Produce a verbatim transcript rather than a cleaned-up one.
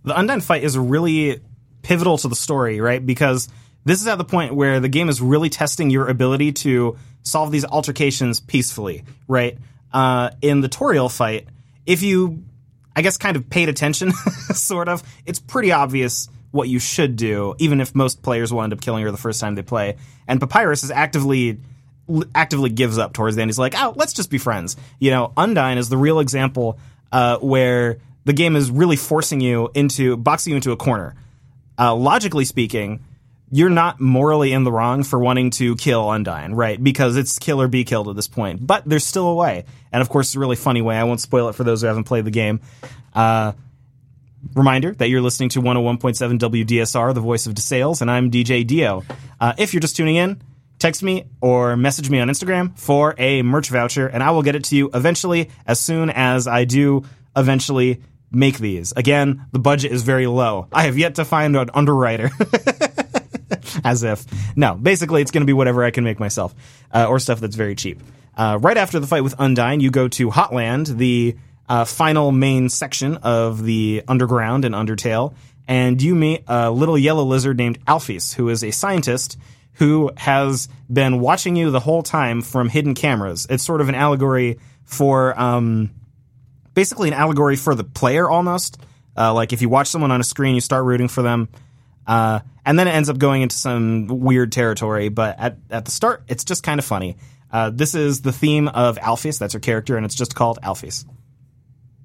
the Undyne fight is really pivotal to the story, right? Because this is at the point where the game is really testing your ability to solve these altercations peacefully, right? Uh, in the Toriel fight, if you, I guess, kind of paid attention, sort of, it's pretty obvious what you should do, even if most players will end up killing her the first time they play. And Papyrus is actively actively gives up towards the end. He's like, oh, let's just be friends. You know, Undyne is the real example uh, where the game is really forcing you into, boxing you into a corner. Uh, logically speaking, you're not morally in the wrong for wanting to kill Undyne, right? Because it's kill or be killed at this point. But there's still a way. And, of course, it's a really funny way. I won't spoil it for those who haven't played the game. Uh, reminder that you're listening to one oh one point seven W D S R, the voice of DeSales, and I'm D J Dio. Uh, if you're just tuning in, text me or message me on Instagram for a merch voucher, and I will get it to you eventually as soon as I do eventually make these. Again, the budget is very low. I have yet to find an underwriter. As if. No, basically it's going to be whatever I can make myself, uh, or stuff that's very cheap. Uh, right after the fight with Undyne, you go to Hotland, the uh, final main section of the Underground in Undertale, and you meet a little yellow lizard named Alphys, who is a scientist who has been watching you the whole time from hidden cameras. It's sort of an allegory for, um, basically an allegory for the player almost. Uh, like if you watch someone on a screen, you start rooting for them. Uh, and then it ends up going into some weird territory, but at, at the start, it's just kind of funny. Uh, this is the theme of Alphys, that's her character, and it's just called Alphys.